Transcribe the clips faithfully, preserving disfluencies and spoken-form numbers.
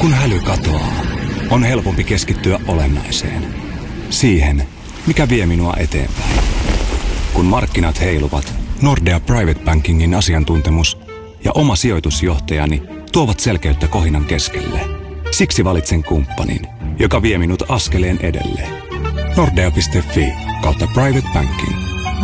Kun häly katoaa, on helpompi keskittyä olennaiseen. Siihen, mikä vie minua eteenpäin. Kun markkinat heiluvat, Nordea Private Bankingin asiantuntemus ja oma sijoitusjohtajani tuovat selkeyttä kohinan keskelle. Siksi valitsen kumppanin, joka vie minut askeleen edelle. Nordea piste fi kautta Private Banking.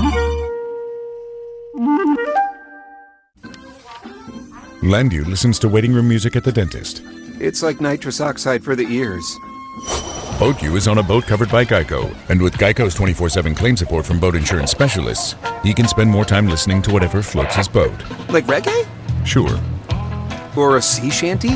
Landu listens to waiting room music at the dentist. It's like nitrous oxide for the ears. Boat U is on a boat covered by Geico. And with Geico's twenty-four seven claim support from boat insurance specialists, he can spend more time listening to whatever floats his boat. Like reggae? Sure. Or a sea shanty?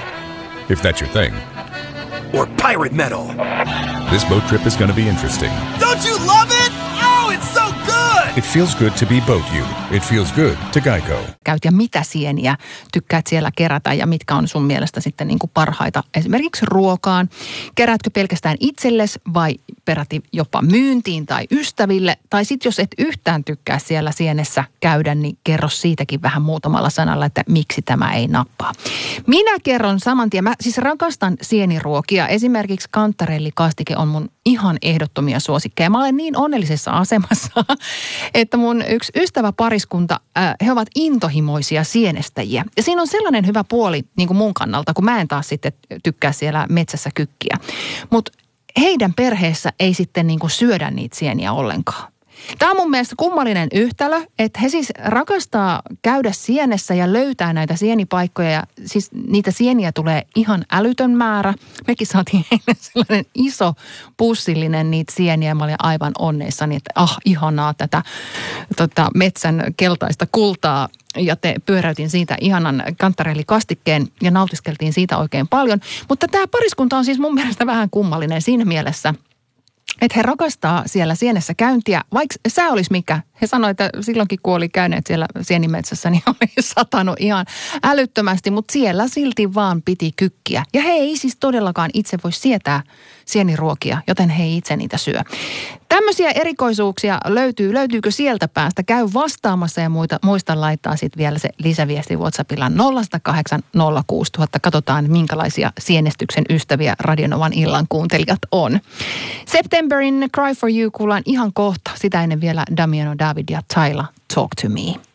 If that's your thing. Or pirate metal? This boat trip is going to be interesting. Don't you love it? Oh, it's so good! It feels good to be Boat U. It feels good to Geico. Käyt ja mitä sieniä tykkäät siellä kerätä ja mitkä on sun mielestä sitten niin kuin parhaita esimerkiksi ruokaan? Keräätkö pelkästään itsellesi vai peräti jopa myyntiin tai ystäville? Tai sitten jos et yhtään tykkää siellä sienessä käydä, niin kerro siitäkin vähän muutamalla sanalla, että miksi tämä ei nappaa. Minä kerron saman tien. Mä siis rakastan sieniruokia. Esimerkiksi kantarellikastike on mun ihan ehdottomia suosikkeja. Mä olen niin onnellisessa asemassa, että mun yksi ystäväpariskunta, äh, he ovat intohimoisia sienestäjiä. Ja siinä on sellainen hyvä puoli niin kuin mun kannalta, kun mä en taas sitten tykkää siellä metsässä kykkiä. Mutta heidän perheessä ei sitten niin kuin syödä niitä sieniä ollenkaan. Tämä on mun mielestä kummallinen yhtälö, että he siis rakastaa käydä sienessä ja löytää näitä sienipaikkoja. Ja siis niitä sieniä tulee ihan älytön määrä. Mekin saatiin heille sellainen iso pussillinen niitä sieniä. Mä olin aivan onneissani, että ah, ihanaa tätä tota, metsän keltaista kultaa. Ja te pyöräytin siitä ihanan kantarellikastikkeen ja nautiskeltiin siitä oikein paljon. Mutta tämä pariskunta on siis mun mielestä vähän kummallinen siinä mielessä, että he rakastaa siellä sienessä käyntiä, vaikka sää olisi mikä. He sanoivat, että silloinkin kun oli käyneet siellä sienimetsässä, niin oli satanut ihan älyttömästi, mutta siellä silti vaan piti kykkiä. Ja he ei siis todellakaan itse voi sietää sieniruokia, joten he ei itse niitä syö. Tämmöisiä erikoisuuksia löytyy. Löytyykö sieltä päästä? Käy vastaamassa ja muita, muista laittaa sitten vielä se lisäviesti WhatsAppilla nolla yksi nolla kahdeksan nolla kuusi nolla nolla nolla. Katsotaan, minkälaisia sienestyksen ystäviä Radionovan illan kuuntelijat on. Septemberin Cry for You kuullaan ihan kohta. Sitä ennen vielä Damiano David ja Tyla Talk to Me.